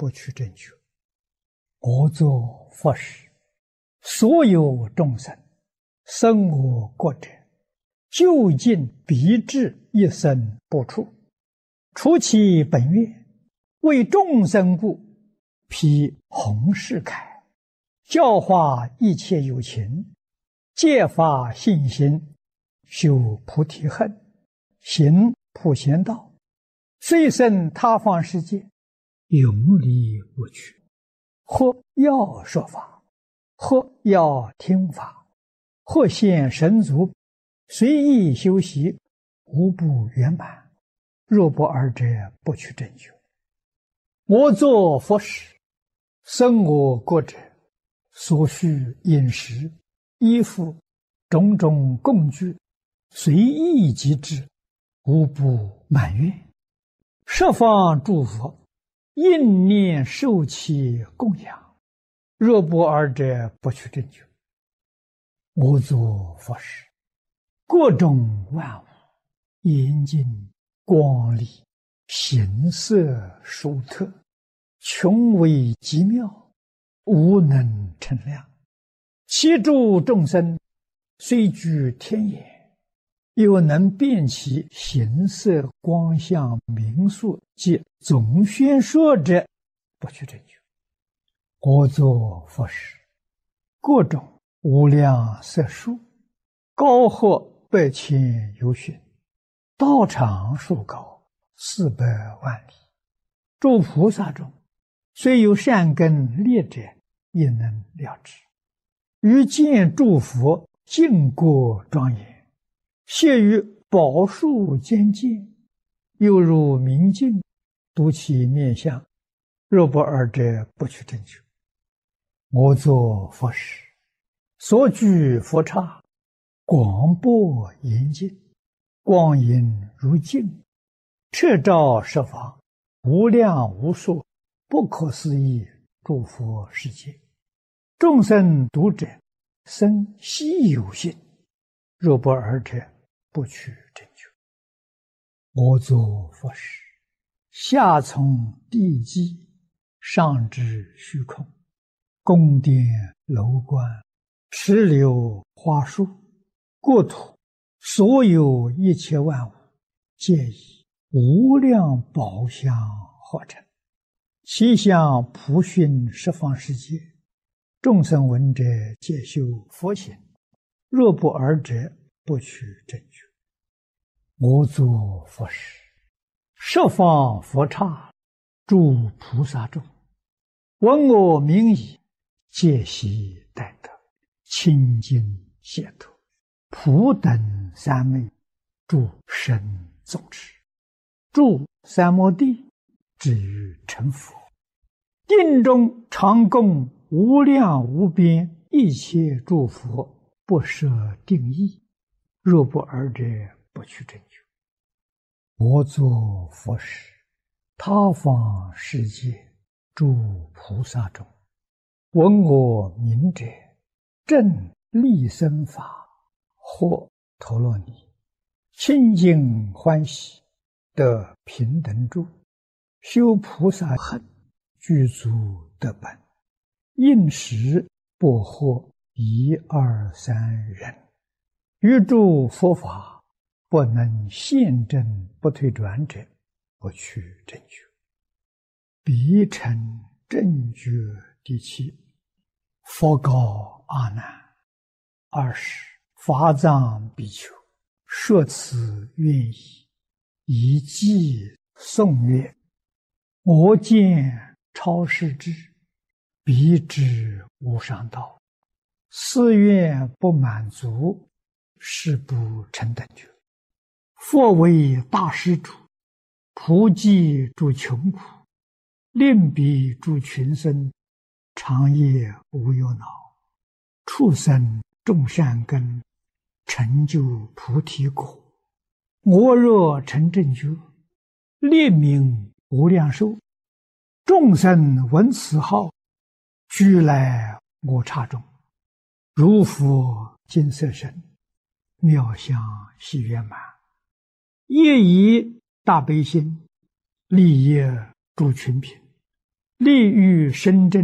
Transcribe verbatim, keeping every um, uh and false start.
不取正觉。我作佛时，所有众生生我国者，究竟必至一生不处。除其本愿，为众生故，披弘誓铠，教化一切有情，借发信心，修菩提恨，行普贤道，虽生他方世界，永离不去。或要说法，或要听法，或现神足，随意修习，无不圆满。若不二者，不取正觉。我作佛时，生我国者，所需饮食、衣服、种种供具，随意即至，无不满愿。十方诸佛应念受其供养，若不二者，不取正觉。我作佛时，各种万物严净光丽，形色殊特，穷微极妙，无能称量。其诸众生虽居天眼，又能辨其形色光相名数及总宣说者，不取正觉。我作佛时，各种无量色数，高或百千由旬，道场数高，四百万里。诸菩萨中，虽有善根劣者，也能了知。于见诸佛净国庄严，谢于宝树间见，犹如明镜，睹其面相，若不二者，不取正觉。我作佛时，所居佛刹，广博严净，光影如镜，彻照十方，无量无数，不可思议诸佛世界。众生读者，生希有信，若不二者，不取正觉。我作佛时，下从地基，上至虚空，宫殿楼观，池流花树，国土，所有一切万物，皆以无量宝相化成，其相普熏十方世界。众生闻者，皆修佛行，若不二者，不取正觉。我作佛时，十方佛刹，诸菩萨众，闻我名已，皆悉待得，清净解脱，普等三昧，诸神众持，住三摩地，至于成佛。定中常供无量无边一切诸佛，不设定义，若不二者，不取正觉。我作佛时，他方世界诸菩萨中，闻我名者，正利生法，或陀罗尼，清净欢喜，得平等住，修菩萨恨，具足得本，应时不获一二三人，于诸佛法不能现证不退转者，不取正觉。彼成正觉第七。佛告阿难：二十法藏比丘，说此愿已，以偈颂曰：我见超世智，彼知无上道，四愿不满足，是不成等觉。佛为大施主，普济诸穷苦，令彼诸群生，长夜无忧恼，畜生种善根，成就菩提果。我若成正觉，列名无量寿，众生闻此号，俱来我刹中，如佛金色身，妙相喜圆满，业以大悲心，利业诸群品， 利欲深真。